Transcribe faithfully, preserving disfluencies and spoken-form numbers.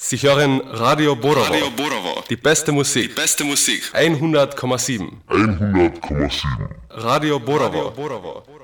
Sie hören Radio Borowo. Radio Borowo. Die beste Musik. Die beste Musik. hundert Komma sieben. hundert Komma sieben. Radio Borowo.